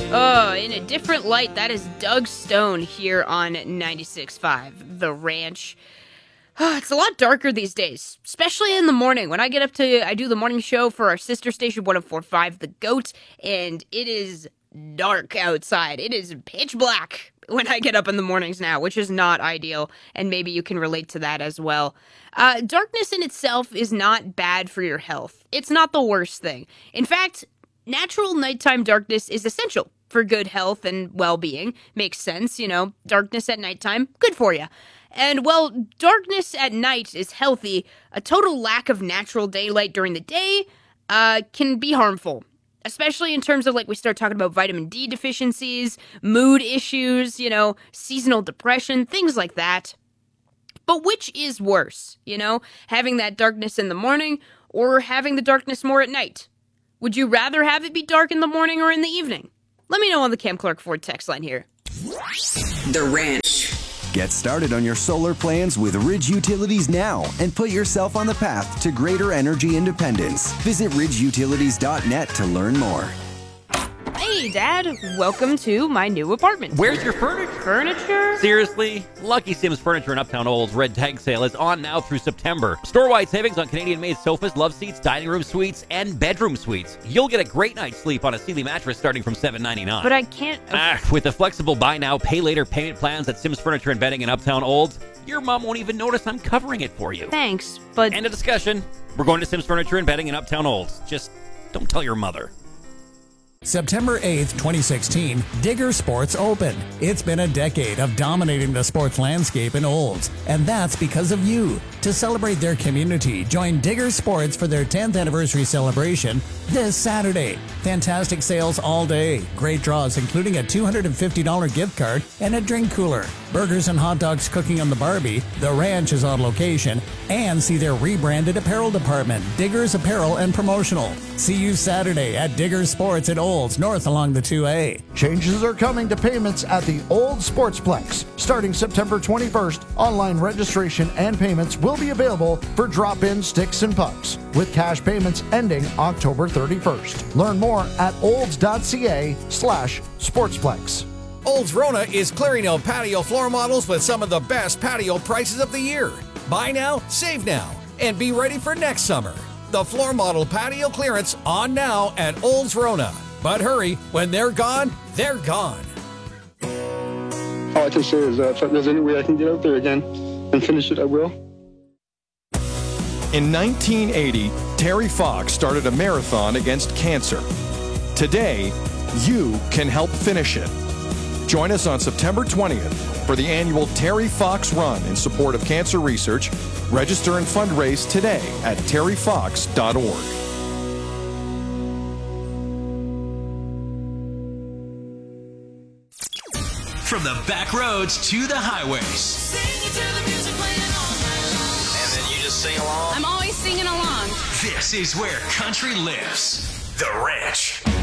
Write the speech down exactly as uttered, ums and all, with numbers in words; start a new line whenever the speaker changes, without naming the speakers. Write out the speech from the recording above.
Oh, in a different light, that is Doug Stone here on ninety-six point five, The Ranch. Oh, it's a lot darker these days, especially in the morning. When I get up to, I do the morning show for our sister station, one oh four point five, The Goat, and it is dark outside. It is pitch black when I get up in the mornings now, which is not ideal, and maybe you can relate to that as well. Uh, darkness in itself is not bad for your health. It's not the worst thing. In fact, natural nighttime darkness is essential for good health and well-being. Makes sense, you know, darkness at nighttime, good for you. And, well, darkness at night is healthy. A total lack of natural daylight during the day uh, can be harmful, especially in terms of, like, we start talking about vitamin D deficiencies, mood issues, you know, seasonal depression, things like that. But which is worse, you know, having that darkness in the morning or having the darkness more at night? Would you rather have it be dark in the morning or in the evening? Let me know on the Cam Clark Ford text line here.
The Ranch.
Get started on your solar plans with Ridge Utilities now and put yourself on the path to greater energy independence. Visit ridge utilities dot net to learn more.
Hey, Dad. Welcome to my new apartment.
Where's your furniture?
Furniture?
Seriously? Lucky Sims Furniture in Uptown Old's Red Tag Sale is on now through September. Store-wide savings on Canadian-made sofas, love seats, dining room suites, and bedroom suites. You'll get a great night's sleep on a Sealy mattress starting from seven ninety-nine.
But I can't...
Ah, with the flexible buy now, pay later payment plans at Sims Furniture and Bedding in Uptown Olds, your mom won't even notice I'm covering it for you.
Thanks, but...
End of discussion. We're going to Sims Furniture and Bedding in Uptown Olds. Just don't tell your mother.
September eighth, twenty sixteen, Digger Sports Open. It's been a decade of dominating the sports landscape in Olds, and that's because of you. To celebrate their community, join Digger Sports for their tenth anniversary celebration this Saturday. Fantastic sales all day. Great draws, including a two hundred fifty dollars gift card and a drink cooler. Burgers and hot dogs cooking on the Barbie. The Ranch is on location. And see their rebranded apparel department, Diggers Apparel and Promotional. See you Saturday at Digger Sports at Olds, north along the two A.
Changes are coming to payments at the Old Sportsplex. Starting September twenty-first, online registration and payments will be available for drop-in sticks and pucks, with cash payments ending October thirty-first. Learn more at olds.ca slash sportsplex.
Olds Rona is clearing out patio floor models with some of the best patio prices of the year. Buy now, save now, and be ready for next summer. The floor model patio clearance on now at Olds Rona. But hurry, when they're gone, they're gone.
All I can say is that if there's any way I can get out there again and finish it, I will.
In nineteen eighty, Terry Fox started a marathon against cancer. Today, you can help finish it. Join us on September twentieth for the annual Terry Fox Run in support of cancer research. Register and fundraise today at terry fox dot org.
From the back roads to the highways.
And then you just sing along?
I'm always singing along.
This is where country lives. The Ranch.